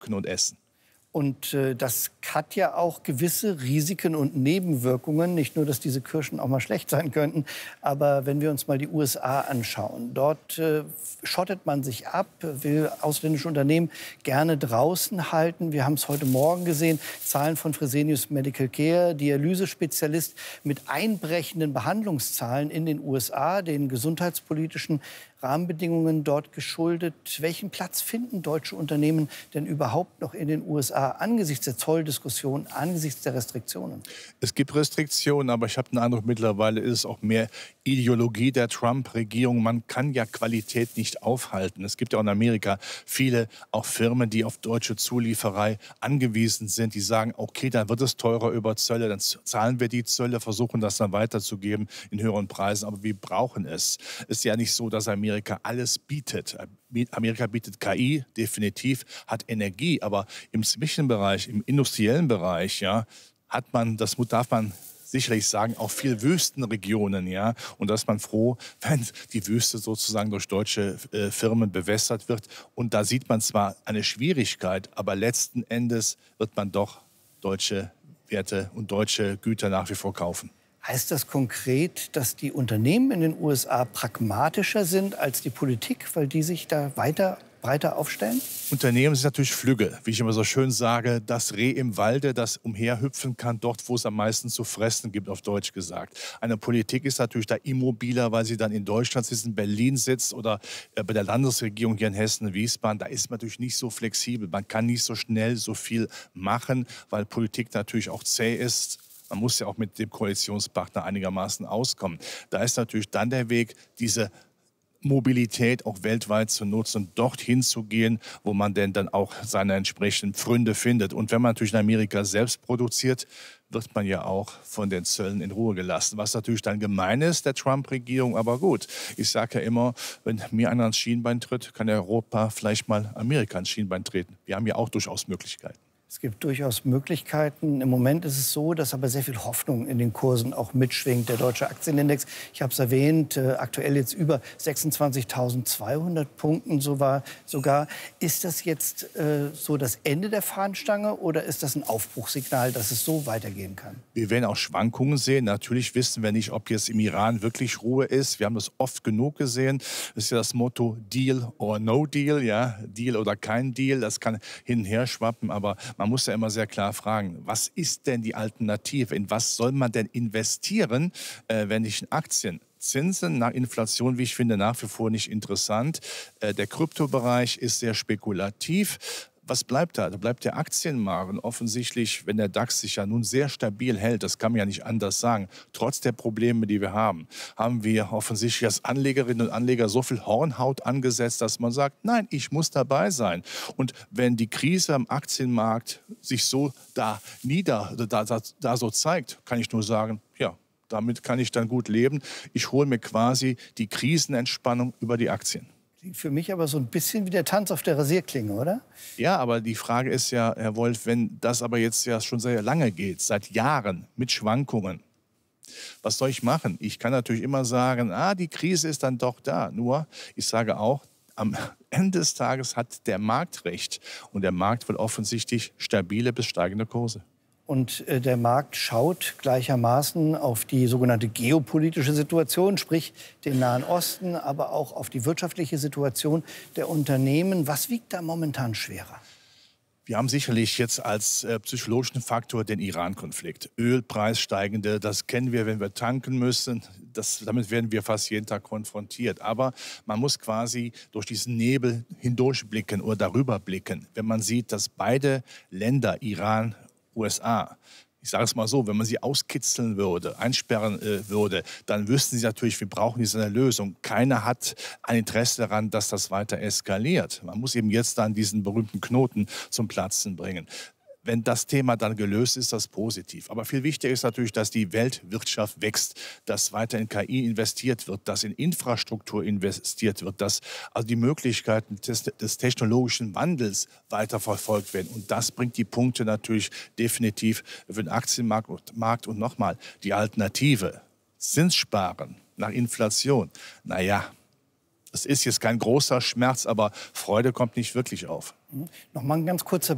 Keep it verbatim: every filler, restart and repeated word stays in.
und essen. Und äh, das hat ja auch gewisse Risiken und Nebenwirkungen. Nicht nur, dass diese Kirschen auch mal schlecht sein könnten. Aber wenn wir uns mal die U S A anschauen, dort äh, schottet man sich ab, will ausländische Unternehmen gerne draußen halten. Wir haben es heute Morgen gesehen, Zahlen von Fresenius Medical Care, Dialysespezialist mit einbrechenden Behandlungszahlen in den U S A, den gesundheitspolitischen Rahmenbedingungen dort geschuldet. Welchen Platz finden deutsche Unternehmen denn überhaupt noch in den U S A angesichts der Zolldiskussion, angesichts der Restriktionen? Es gibt Restriktionen, aber ich habe den Eindruck, mittlerweile ist es auch mehr Ideologie der Trump-Regierung. Man kann ja Qualität nicht aufhalten. Es gibt ja auch in Amerika viele auch Firmen, die auf deutsche Zulieferei angewiesen sind, die sagen, okay, dann wird es teurer über Zölle, dann zahlen wir die Zölle, versuchen das dann weiterzugeben in höheren Preisen, aber wir brauchen es. Es ist ja nicht so, dass Amerika Amerika alles bietet. Amerika bietet K I, definitiv, hat Energie, aber im Zwischenbereich, im industriellen Bereich, ja, hat man, das darf man sicherlich sagen, auch viel Wüstenregionen, ja, und da ist man froh, wenn die Wüste sozusagen durch deutsche äh, Firmen bewässert wird. Und da sieht man zwar eine Schwierigkeit, aber letzten Endes wird man doch deutsche Werte und deutsche Güter nach wie vor kaufen. Heißt das konkret, dass die Unternehmen in den U S A pragmatischer sind als die Politik, weil die sich da weiter breiter aufstellen? Unternehmen sind natürlich Flügge, wie ich immer so schön sage, das Reh im Walde, das umherhüpfen kann, dort, wo es am meisten zu fressen gibt, auf Deutsch gesagt. Eine Politik ist natürlich da immobiler, weil sie dann in Deutschland sitzt, in Berlin sitzt oder äh, bei der Landesregierung hier in Hessen, Wiesbaden. Da ist man natürlich nicht so flexibel. Man kann nicht so schnell so viel machen, weil Politik natürlich auch zäh ist. Man muss ja auch mit dem Koalitionspartner einigermaßen auskommen. Da ist natürlich dann der Weg, diese Mobilität auch weltweit zu nutzen, dorthin zu gehen, wo man denn dann auch seine entsprechenden Pfründe findet. Und wenn man natürlich in Amerika selbst produziert, wird man ja auch von den Zöllen in Ruhe gelassen. Was natürlich dann gemein ist, der Trump-Regierung, aber gut. Ich sage ja immer, wenn mir einer ans Schienbein tritt, kann Europa vielleicht mal Amerika ans Schienbein treten. Wir haben ja auch durchaus Möglichkeiten. Es gibt durchaus Möglichkeiten. Im Moment ist es so, dass aber sehr viel Hoffnung in den Kursen auch mitschwingt. Der deutsche Aktienindex, ich habe es erwähnt, äh, aktuell jetzt über sechsundzwanzigtausendzweihundert Punkten so war, sogar. Ist das jetzt äh, so das Ende der Fahnenstange oder ist das ein Aufbruchssignal, dass es so weitergehen kann? Wir werden auch Schwankungen sehen. Natürlich wissen wir nicht, ob jetzt im Iran wirklich Ruhe ist. Wir haben das oft genug gesehen. Das ist ja das Motto Deal or No Deal, ja, Deal oder kein Deal. Das kann hin und her schwappen, aber man muss ja immer sehr klar fragen, was ist denn die Alternative? In was soll man denn investieren, äh, wenn nicht in Aktien? Zinsen nach Inflation, wie ich finde, nach wie vor nicht interessant. Äh, der Kryptobereich ist sehr spekulativ. Was bleibt da? Da bleibt der Aktienmarkt. Und offensichtlich, wenn der DAX sich ja nun sehr stabil hält, das kann man ja nicht anders sagen, trotz der Probleme, die wir haben, haben wir offensichtlich als Anlegerinnen und Anleger so viel Hornhaut angesetzt, dass man sagt, nein, ich muss dabei sein. Und wenn die Krise am Aktienmarkt sich so da nieder, da, da, da so zeigt, kann ich nur sagen, ja, damit kann ich dann gut leben. Ich hole mir quasi die Krisenentspannung über die Aktien. Für mich aber so ein bisschen wie der Tanz auf der Rasierklinge, oder? Ja, aber die Frage ist ja, Herr Wolf, wenn das aber jetzt ja schon sehr lange geht, seit Jahren mit Schwankungen, was soll ich machen? Ich kann natürlich immer sagen, ah, die Krise ist dann doch da. Nur, ich sage auch, am Ende des Tages hat der Markt recht. Und der Markt will offensichtlich stabile bis steigende Kurse. Und äh, der Markt schaut gleichermaßen auf die sogenannte geopolitische Situation, sprich den Nahen Osten, aber auch auf die wirtschaftliche Situation der Unternehmen. Was wiegt da momentan schwerer? Wir haben sicherlich jetzt als äh, psychologischen Faktor den Iran-Konflikt. Ölpreissteigende, das kennen wir, wenn wir tanken müssen. Das, damit werden wir fast jeden Tag konfrontiert. Aber man muss quasi durch diesen Nebel hindurchblicken oder darüber blicken. Wenn man sieht, dass beide Länder, Iran, U S A, ich sage es mal so, wenn man sie auskitzeln würde, einsperren äh, würde, dann wüssten sie natürlich, wir brauchen diese Lösung. Keiner hat ein Interesse daran, dass das weiter eskaliert. Man muss eben jetzt dann diesen berühmten Knoten zum Platzen bringen. Wenn das Thema dann gelöst ist, ist das positiv. Aber viel wichtiger ist natürlich, dass die Weltwirtschaft wächst, dass weiter in K I investiert wird, dass in Infrastruktur investiert wird, dass also die Möglichkeiten des, des technologischen Wandels weiter verfolgt werden. Und das bringt die Punkte natürlich definitiv für den Aktienmarkt. Markt. Und nochmal, die Alternative, Zinssparen nach Inflation, naja, das ist jetzt kein großer Schmerz, aber Freude kommt nicht wirklich auf. Noch mal ein ganz kurzer